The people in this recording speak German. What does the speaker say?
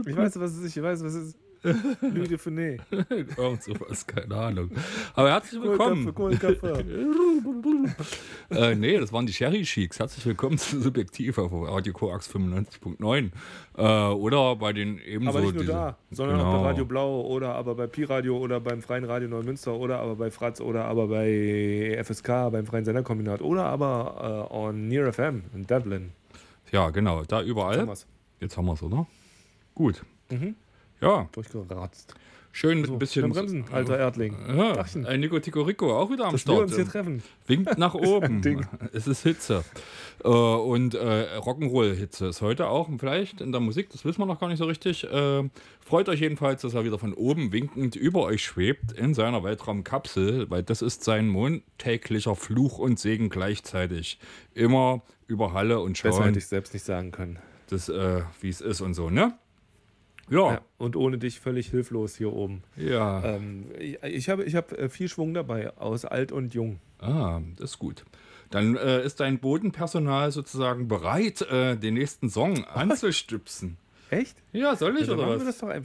Ich weiß, was es ist. Ich weiß, was es ist. Louis de Funès. Irgend sowas, keine Ahnung. Aber herzlich willkommen. Kohlköpfe. Nee, das waren die Sherry Chicks. Herzlich willkommen zu Subjektiv auf Radio Koax 95.9. Oder bei den ebenso. Aber nicht nur da, sondern auch bei Radio Genau. Blau oder aber bei Pi-Radio oder beim Freien Radio Neumünster oder aber bei Fratz oder aber bei FSK, beim Freien Senderkombinat oder aber on Near FM in Dublin. Ja, genau, da überall. Jetzt haben wir es, oder? Gut. Ja, Durchgeratzt. schön mit So, ein bisschen. Bremsen, alter Erdling. Ja, Dachchen. ein Nico Tico Rico auch wieder am Dass wir Start. uns hier treffen. Winkt nach oben. Ding. Es ist Hitze. Und Rock'n'Roll-Hitze ist heute auch vielleicht in der Musik, das wissen wir noch gar nicht so richtig. Freut euch jedenfalls, dass er wieder von oben winkend über euch schwebt in seiner Weltraumkapsel, weil das ist sein montäglicher Fluch und Segen gleichzeitig. Immer über Halle und Besser schauen, hätte ich selbst nicht sagen können. das, wie es ist und so, ne? Ja. Ja, und ohne dich völlig hilflos hier oben. Ja. Ich hab viel Schwung dabei, aus alt und jung. Ah, das ist gut. Dann ist dein Bodenpersonal sozusagen bereit, den nächsten Song anzustüpsen. Echt? Ja, soll ich Dann oder machen wir was? das doch